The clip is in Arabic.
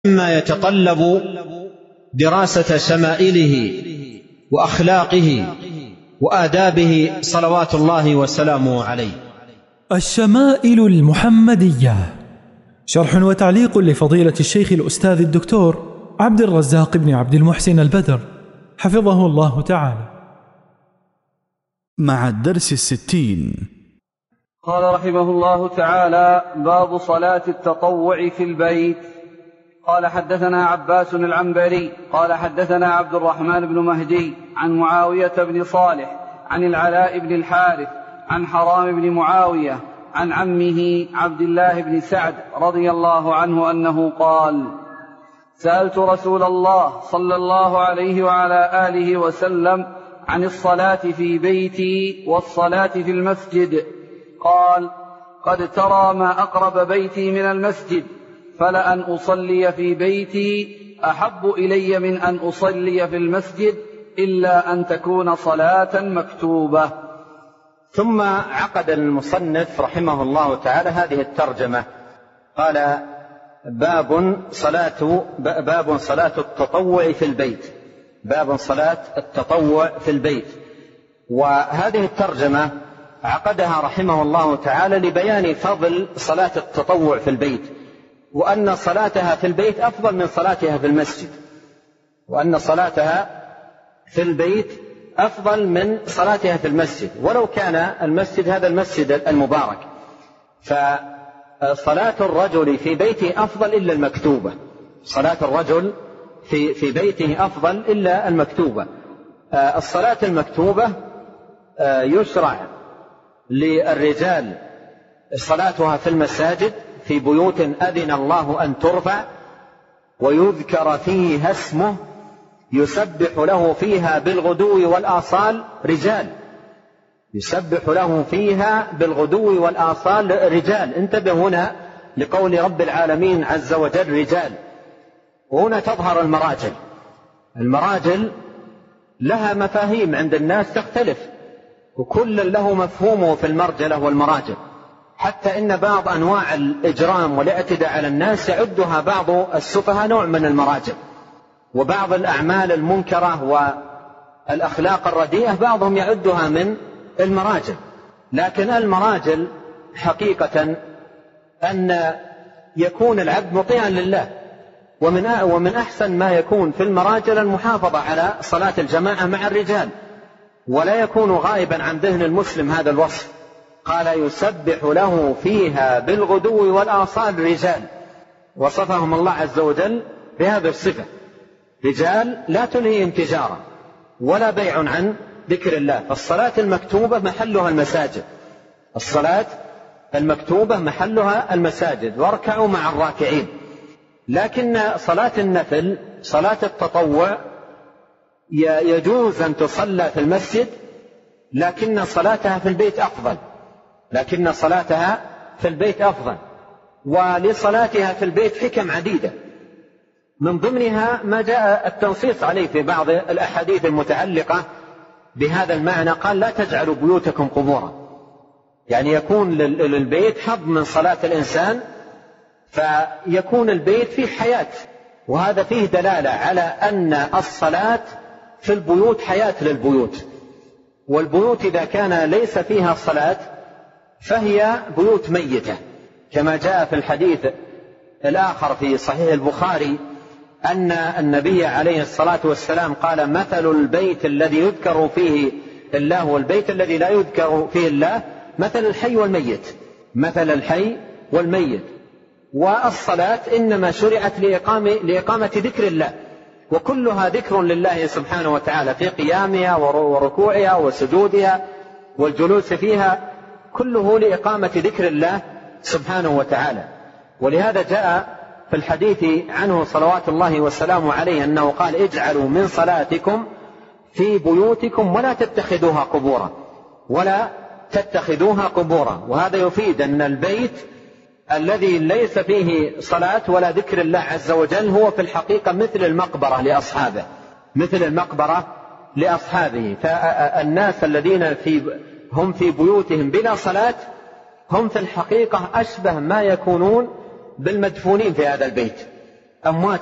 مما يتطلب دراسة شمائله وأخلاقه وآدابه صلوات الله وسلامه عليه. الشمائل المحمدية، شرح وتعليق لفضيلة الشيخ الأستاذ الدكتور عبد الرزاق بن عبد المحسن البدر حفظه الله تعالى. مع الدرس 60. قال رحمه الله تعالى: باب صلاة التطوع في البيت. قال حدثنا عباس العنبري قال حدثنا عبد الرحمن بن مهدي عن معاوية بن صالح عن العلاء بن الحارث عن حرام بن معاوية عن عمه عبد الله بن سعد رضي الله عنه أنه قال: سألت رسول الله صلى الله عليه وعلى آله وسلم عن الصلاة في بيتي والصلاة في المسجد، قال: قد ترى ما أقرب بيتي من المسجد، فلأن أصلي في بيتي أحب إلي من أن أصلي في المسجد إلا أن تكون صلاة مكتوبة. ثم عقد المصنف رحمه الله تعالى هذه الترجمة، قال: باب صلاة التطوع في البيت. باب صلاة التطوع في البيت. وهذه الترجمة عقدها رحمه الله تعالى لبيان فضل صلاة التطوع في البيت، وأن صلاتها في البيت أفضل من صلاتها في المسجد، وأن صلاتها في البيت أفضل من صلاتها في المسجد، ولو كان المسجد هذا المسجد المبارك. فصلاة الرجل في بيته أفضل إلا المكتوبة. صلاة الرجل في بيته أفضل إلا المكتوبة. الصلاة المكتوبة يشرع للرجال صلاتها في المساجد في بيوت أذن الله أن ترفع ويذكر فيها اسمه يسبح له فيها بالغدو والآصال رجال. يسبح له فيها بالغدو والآصال رجال. انتبه هنا لقول رب العالمين عز وجل رجال، وهنا تظهر المراجل. المراجل لها مفاهيم عند الناس تختلف، وكل له مفهومه في المرجلة والمراجل، حتى إن بعض أنواع الإجرام والاعتداء على الناس يعدها بعض السفهاء نوع من المراجل، وبعض الأعمال المنكرة والأخلاق الرديئة بعضهم يعدها من المراجل. لكن المراجل حقيقة أن يكون العبد مطيعا لله، ومن أحسن ما يكون في المراجل المحافظة على صلاة الجماعة مع الرجال، ولا يكون غائبا عن ذهن المسلم هذا الوصف. قال: يسبح له فيها بالغدو والآصال رجال، وصفهم الله عز وجل بهذه الصفة: رجال لا تلهيهم تجارة ولا بيع عن ذكر الله. فالصلاة المكتوبة محلها المساجد. الصلاة المكتوبة محلها المساجد، واركعوا مع الراكعين. لكن صلاة النفل، صلاة التطوع، يجوز أن تصلى في المسجد، لكن صلاتها في البيت أفضل. لكن صلاتها في البيت أفضل. ولصلاتها في البيت حكم عديدة، من ضمنها ما جاء التنصيص عليه في بعض الأحاديث المتعلقة بهذا المعنى. قال: لا تجعلوا بيوتكم قبورا، يعني يكون للبيت حظ من صلاة الإنسان، فيكون البيت فيه حياة. وهذا فيه دلالة على أن الصلاة في البيوت حياة للبيوت. والبيوت إذا كان ليس فيها صلاة فهي بيوت ميتة، كما جاء في الحديث الآخر في صحيح البخاري أن النبي عليه الصلاة والسلام قال: مثل البيت الذي يذكر فيه الله والبيت الذي لا يذكر فيه الله مثل الحي والميت. مثل الحي والميت. والصلاة إنما شرعت لإقامة ذكر الله، وكلها ذكر لله سبحانه وتعالى في قيامها وركوعها وسجودها والجلوس فيها، كله لإقامة ذكر الله سبحانه وتعالى. ولهذا جاء في الحديث عنه صلوات الله وسلامه عليه أنه قال: اجعلوا من صلاتكم في بيوتكم ولا تتخذوها قبورا، ولا تتخذوها قبورا. وهذا يفيد أن البيت الذي ليس فيه صلاة ولا ذكر الله عز وجل هو في الحقيقة مثل المقبرة لأصحابه، مثل المقبرة لأصحابه. فالناس الذين هم في بيوتهم بلا صلاة هم في الحقيقة أشبه ما يكونون بالمدفونين في هذا البيت، أموات